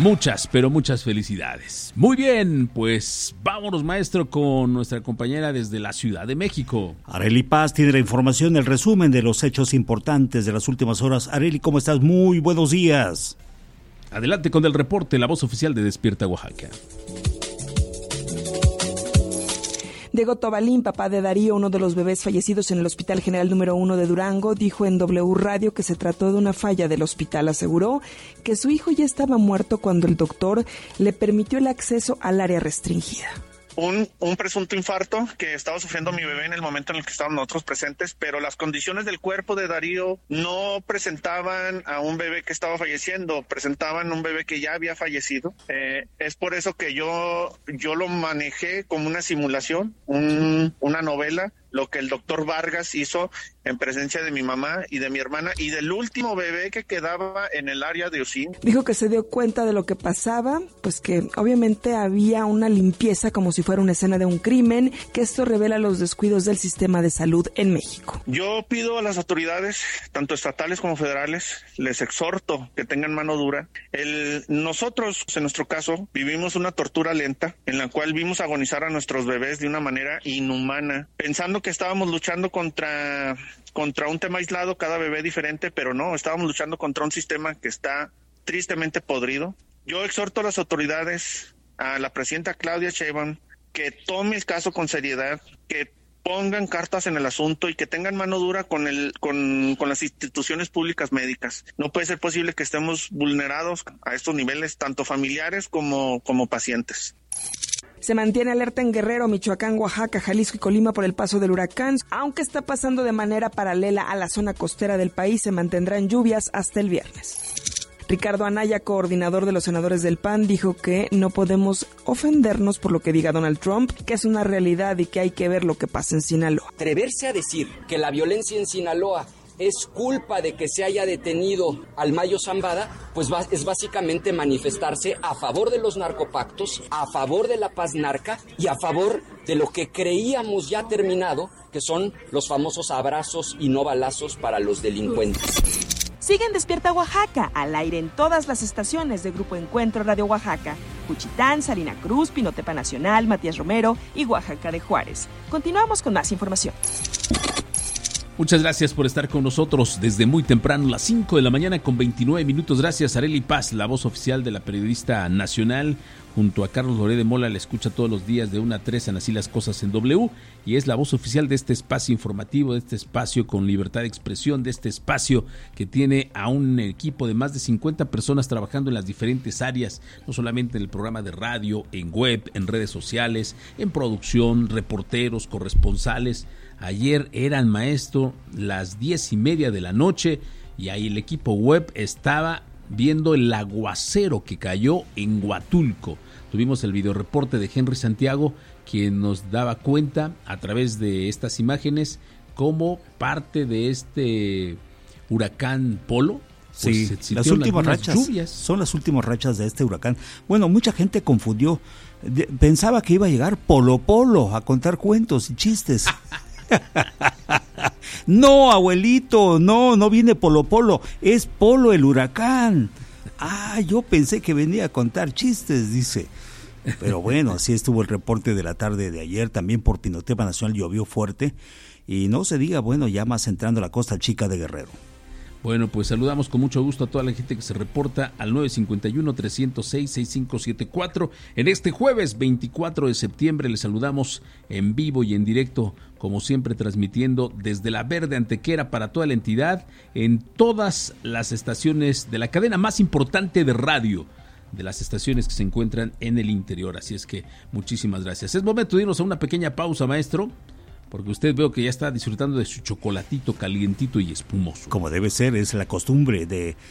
Muchas, pero muchas felicidades. Muy bien, pues vámonos, maestro, con nuestra compañera desde la Ciudad de México. Arely Paz tiene la información, el resumen de los hechos importantes de las últimas horas. Arely, ¿cómo estás? Muy buenos días. Adelante con el reporte, la voz oficial de Despierta Oaxaca. Diego Tobalín, papá de Darío, uno de los bebés fallecidos en el Hospital General número 1 de Durango, dijo en W Radio que se trató de una falla del hospital. Aseguró que su hijo ya estaba muerto cuando el doctor le permitió el acceso al área restringida. Un presunto infarto que estaba sufriendo mi bebé en el momento en el que estábamos nosotros presentes, pero las condiciones del cuerpo de Darío no presentaban a un bebé que estaba falleciendo, presentaban un bebé que ya había fallecido. Es por eso que yo lo manejé como una simulación, una novela, lo que el doctor Vargas hizo en presencia de mi mamá y de mi hermana y del último bebé que quedaba en el área de UCI. Dijo que se dio cuenta de lo que pasaba, pues que obviamente había una limpieza como si fuera una escena de un crimen, que esto revela los descuidos del sistema de salud en México. Yo pido a las autoridades, tanto estatales como federales, les exhorto que tengan mano dura. Nosotros, en nuestro caso, vivimos una tortura lenta en la cual vimos agonizar a nuestros bebés de una manera inhumana, pensando que estábamos luchando contra un tema aislado, cada bebé diferente, pero no, estábamos luchando contra un sistema que está tristemente podrido. Yo exhorto a las autoridades, a la presidenta Claudia Sheinbaum, que tome el caso con seriedad, que pongan cartas en el asunto y que tengan mano dura con las instituciones públicas médicas. No puede ser posible que estemos vulnerados a estos niveles, tanto familiares como pacientes. Se mantiene alerta en Guerrero, Michoacán, Oaxaca, Jalisco y Colima por el paso del huracán. Aunque está pasando de manera paralela a la zona costera del país, se mantendrán lluvias hasta el viernes. Ricardo Anaya, coordinador de los senadores del PAN, dijo que no podemos ofendernos por lo que diga Donald Trump, que es una realidad y que hay que ver lo que pasa en Sinaloa. Atreverse a decir que la violencia en Sinaloa es culpa de que se haya detenido al Mayo Zambada, pues es básicamente manifestarse a favor de los narcopactos, a favor de la paz narca y a favor de lo que creíamos ya terminado, que son los famosos abrazos y no balazos para los delincuentes. Sigue en Despierta Oaxaca, al aire en todas las estaciones de Grupo Encuentro Radio Oaxaca, Cuchitán, Salina Cruz, Pinotepa Nacional, Matías Romero y Oaxaca de Juárez. Continuamos con más información. Muchas gracias por estar con nosotros desde muy temprano, las 5 de la mañana con 29 minutos. Gracias, Arely Paz, la voz oficial de la periodista nacional. Junto a Carlos Loré de Mola, la escucha todos los días de 1 a 3 en Así las Cosas en W. Y es la voz oficial de este espacio informativo, de este espacio con libertad de expresión, de este espacio que tiene a un equipo de más de 50 personas trabajando en las diferentes áreas, no solamente en el programa de radio, en web, en redes sociales, en producción, reporteros, corresponsales. Ayer eran, maestro, las 10:30 de la noche y ahí el equipo web estaba viendo el aguacero que cayó en Huatulco. Tuvimos el videoreporte de Henry Santiago, quien nos daba cuenta a través de estas imágenes cómo parte de este huracán Polo, pues, sí, las últimas rachas lluvias. Son las últimas rachas de este huracán. Bueno, mucha gente confundió, pensaba que iba a llegar Polo a contar cuentos y chistes. No, abuelito, no viene Polo, es Polo el huracán. Yo pensé que venía a contar chistes, dice. Pero bueno, así estuvo el reporte de la tarde de ayer. También por Pinotepa Nacional llovió fuerte. Y no se diga, bueno, ya más entrando a la Costa Chica de Guerrero. Bueno, pues saludamos con mucho gusto a toda la gente que se reporta al 951-306-6574. En este jueves 24 de septiembre les saludamos en vivo y en directo, como siempre transmitiendo desde La Verde Antequera para toda la entidad, en todas las estaciones de la cadena más importante de radio, de las estaciones que se encuentran en el interior. Así es que muchísimas gracias. Es momento de irnos a una pequeña pausa, maestro, porque usted veo que ya está disfrutando de su chocolatito calientito y espumoso. Como debe ser, es la costumbre de